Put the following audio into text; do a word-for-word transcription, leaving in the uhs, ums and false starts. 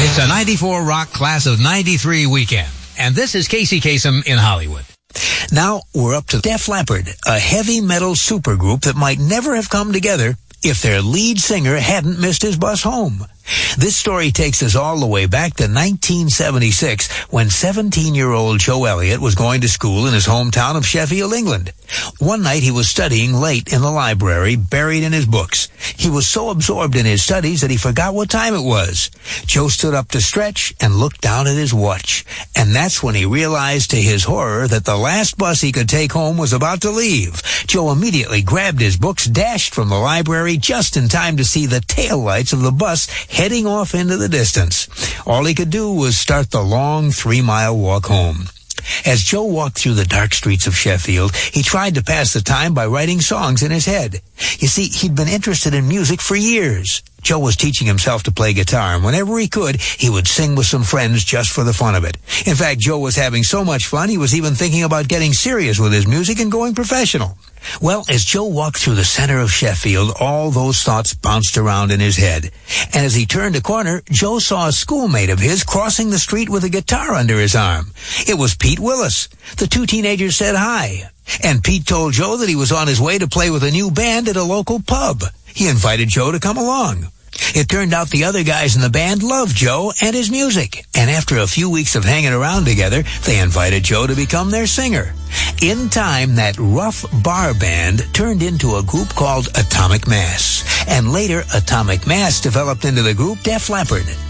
It's a ninety-four Rock Class of ninety-three weekend, and this is Casey Kasem in Hollywood. Now we're up to Def Leppard, a heavy metal supergroup that might never have come together if their lead singer hadn't missed his bus home. This story takes us all the way back to nineteen seventy-six, when seventeen-year-old Joe Elliott was going to school in his hometown of Sheffield, England. One night he was studying late in the library, buried in his books. He was so absorbed in his studies that he forgot what time it was. Joe stood up to stretch and looked down at his watch. And that's when he realized to his horror that the last bus he could take home was about to leave. Joe immediately grabbed his books, dashed from the library just in time to see the taillights of the bus heading off into the distance. All he could do was start the long three-mile walk home. As Joe walked through the dark streets of Sheffield, he tried to pass the time by writing songs in his head. You see, he'd been interested in music for years. Joe was teaching himself to play guitar, and whenever he could, he would sing with some friends just for the fun of it. In fact, Joe was having so much fun, he was even thinking about getting serious with his music and going professional. Well, as Joe walked through the center of Sheffield, all those thoughts bounced around in his head. And as he turned a corner, Joe saw a schoolmate of his crossing the street with a guitar under his arm. It was Pete Willis. The two teenagers said hi. And Pete told Joe that he was on his way to play with a new band at a local pub. He invited Joe to come along. It turned out the other guys in the band loved Joe and his music. And after a few weeks of hanging around together, they invited Joe to become their singer. In time, that rough bar band turned into a group called Atomic Mass. And later, Atomic Mass developed into the group Def Leppard.